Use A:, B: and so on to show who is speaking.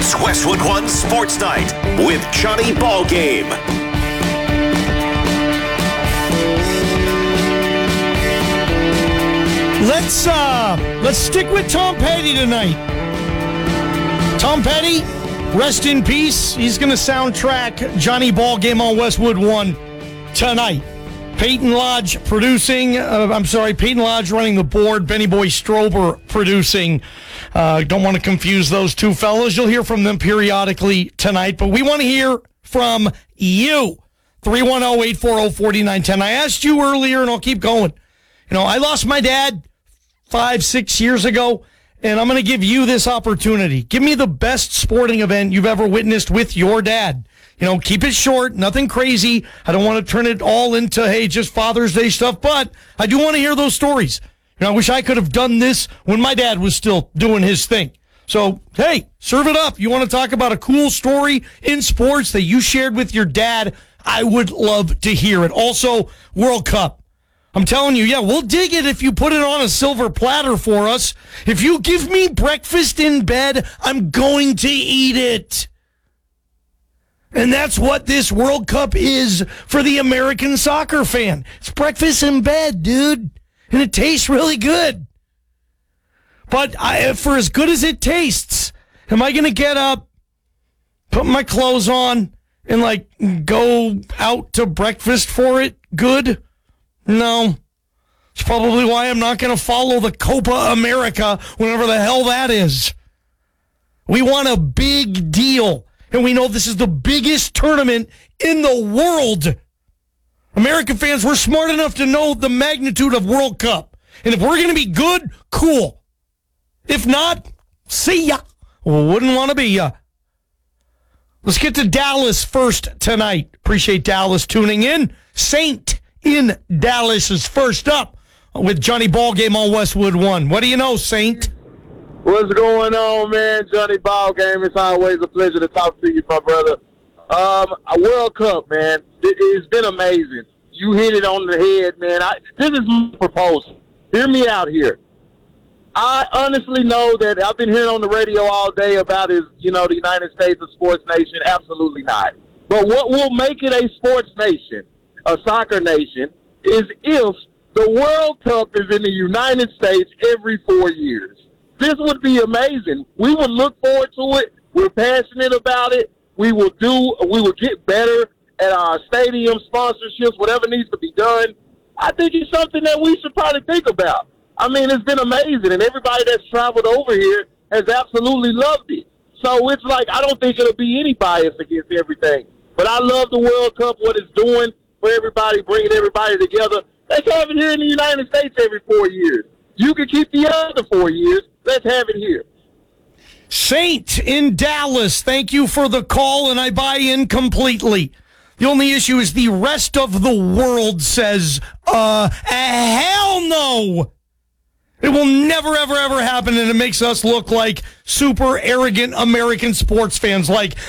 A: It's Westwood One Sports Night with Johnny Ballgame.
B: Let's stick with Tom Petty tonight. Tom Petty, rest in peace. He's going to soundtrack Johnny Ballgame on Westwood One tonight. Peyton Lodge producing. Peyton Lodge running the board. Benny Boy Strober producing. Don't want to confuse those two fellas. You'll hear from them periodically tonight, but we want to hear from you. 310-840-4910. I asked you earlier, and I'll keep going. You know, I lost my dad 5-6 years ago, and I'm going to give you this opportunity. Give me the best sporting event you've ever witnessed with your dad. You know, keep it short, nothing crazy. I don't want to turn it all into, hey, just Father's Day stuff, but I do want to hear those stories. You know, I wish I could have done this when my dad was still doing his thing. So, hey, serve it up. You want to talk about a cool story in sports that you shared with your dad? I would love to hear it. Also, World Cup. I'm telling you, yeah, we'll dig it if you put it on a silver platter for us. If you give me breakfast in bed, I'm going to eat it. And that's what this World Cup is for the American soccer fan. It's breakfast in bed, dude. And it tastes really good. But for as good as it tastes, am I going to get up, put my clothes on, and go out to breakfast for it good? No. It's probably why I'm not going to follow the Copa America, whenever the hell that is. We want a big deal. And we know this is the biggest tournament in the world. American fans, we're smart enough to know the magnitude of World Cup. And if we're going to be good, cool. If not, see ya. Wouldn't want to be ya. Let's get to Dallas first tonight. Appreciate Dallas tuning in. Saint in Dallas is first up with Johnny Ballgame on Westwood One. What do you know, Saint?
C: What's going on, man? Johnny Ballgame. It's always a pleasure to talk to you, my brother. A World Cup, man. It's been amazing. You hit it on the head, man. This is my proposal. Hear me out here. I honestly know that I've been hearing on the radio all day about the United States a sports nation. Absolutely not. But what will make it a sports nation, a soccer nation, is if the World Cup is in the United States every 4 years. This would be amazing. We would look forward to it. We're passionate about it. We will get better at our stadium sponsorships, whatever needs to be done. I think it's something that we should probably think about. I mean, it's been amazing, and everybody that's traveled over here has absolutely loved it. So it's like, I don't think it'll be any bias against everything. But I love the World Cup, what it's doing for everybody, bringing everybody together. Let's have it here in the United States every 4 years. You can keep the other 4 years. Let's have it here.
B: Saint in Dallas, thank you for the call, and I buy in completely. The only issue is the rest of the world says, hell no. It will never, ever, ever happen, and it makes us look like super arrogant American sports fans. Like,